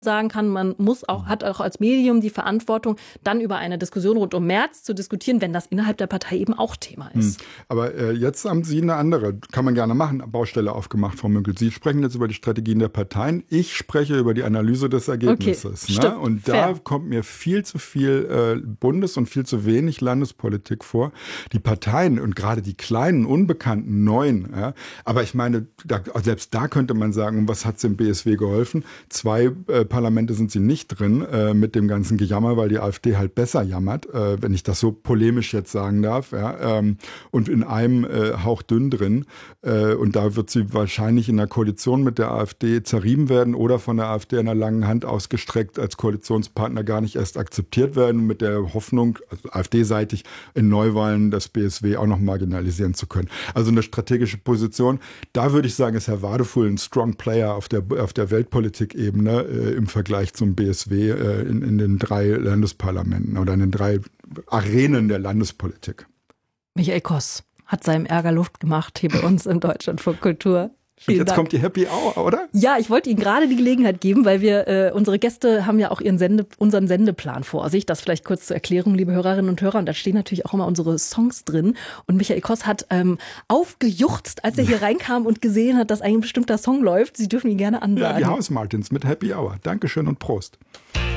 sagen kann, man hat auch als Medium die Verantwortung, dann über eine Diskussion rund um Merz zu diskutieren, wenn das innerhalb der Partei eben auch Thema ist. Aber jetzt haben Sie eine andere, kann man gerne machen, Baustelle aufgemacht, Frau Münkel. Sie sprechen jetzt über die Strategien der Parteien. Ich spreche über die Analyse des Ergebnisses. Okay, stimmt, Und fair. da kommt mir viel zu viel Bundes- und viel zu wenig Landespolitik vor. Die Parteien und gerade die kleinen, unbekannten, neuen, aber ich meine, selbst da könnte man sagen, was hat es dem BSW geholfen? 2 Parlamente sind sie nicht drin mit dem ganzen Gejammer, weil die AfD halt besser jammert, wenn ich das so polemisch jetzt sagen darf. Und in einem hauchdünn drin. Und da wird sie wahrscheinlich in der Koalition mit der AfD zerrieben werden oder von der AfD in einer langen Hand ausgestreckt als Koalitionspartner gar nicht erst akzeptiert werden, mit der Hoffnung, also AfD-seitig, in Neuwahlen das BSW auch noch marginalisieren zu können. Also eine strategische Position. Da würde ich sagen, ist Herr Wadefuhl ein Strong Player auf der Weltpolitik-Ebene im Vergleich zum BSW in den 3 Landesparlamenten oder in den 3 Arenen der Landespolitik. Michael Koss hat seinem Ärger Luft gemacht hier bei uns im Deutschlandfunk Kultur. Und jetzt Dank. kommt die Happy Hour, oder? Ja, ich wollte Ihnen gerade die Gelegenheit geben, weil wir unsere Gäste haben ja auch unseren Sendeplan vor sich. Das vielleicht kurz zur Erklärung, liebe Hörerinnen und Hörer. Und da stehen natürlich auch immer unsere Songs drin. Und Michael Koss hat aufgejuchzt, als er hier reinkam und gesehen hat, dass ein bestimmter Song läuft. Sie dürfen ihn gerne ansagen. Ja, die House Martins mit Happy Hour. Dankeschön und Prost.